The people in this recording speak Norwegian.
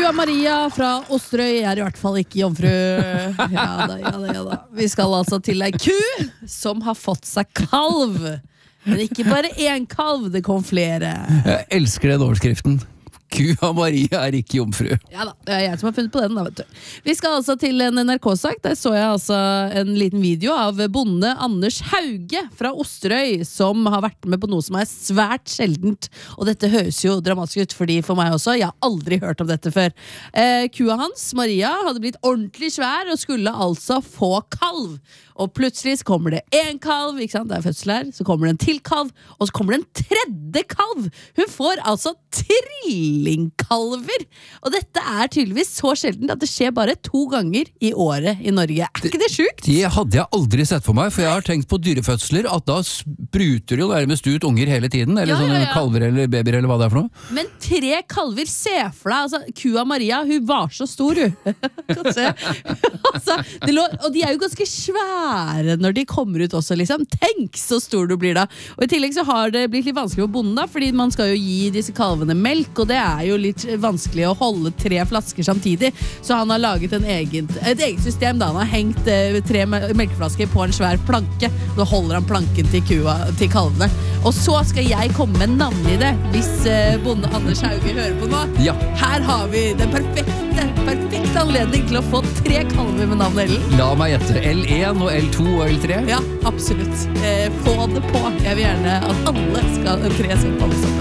Kua Maria fra Osterøy er i hvert fall ikke jomfru. Ja da. Vi skal altså til ei ku som har fått seg kalv. Men ikke bare én kalv, det kom flere. Jeg elsker den overskriften. Kua Maria er ikke jomfru. Ja da, det er jeg som har funnet på den da, vet du. Vi skal altså til en NRK-sak. Der så jeg altså en liten video av bonde Anders Hauge fra Osterøy, som har vært med på noe som er svært sjeldent. Og dette høres jo dramatisk ut, fordi for meg også, jeg har aldri hørt om dette før. Kua hans, Maria, hadde blitt ordentlig svær og skulle altså få kalv. Og plutselig så kommer det en kalv, ikke sant? Det er fødsel her, så kommer det en til kalv, og så kommer det en tredje kalv. Hun får altså trillingkalver. Og dette er tydeligvis så sjeldent at det skjer bare 2 ganger i året i Norge. Er ikke det sjukt? Det hadde jeg aldri sett for meg, for jeg har tenkt på dyrefødsler, at da spruter jo nærmest ut unger hele tiden, eller sånne kalver eller babyer, eller hva det er for noe. Men 3 kalver, se for deg, altså, Kua Maria, hun var så stor, hun. Kan se. Altså, og de er jo ganske svære når de kommer ut også, liksom. Tenk så stor du blir da. Og i tillegg så har det blitt litt vanskelig for bonden da, fordi man skal jo gi disse kalvene melk, og det er jo litt vanskelig å holde 3 flasker samtidig, så han har laget et eget system da. Han har hengt 3 melkeflasker på en svær planke, da holder han planken til kalvene. Og så skal jeg komme med navn i det, hvis bonde Anders Hauge hører på nå. Ja. Her har vi den perfekte anledning til å få 3 kalver med navn Ellen. La meg gjette, L1 og L2 og L3? Ja, absolutt. Få det på. Jeg vil gjerne at alle 3 skal kalles opp.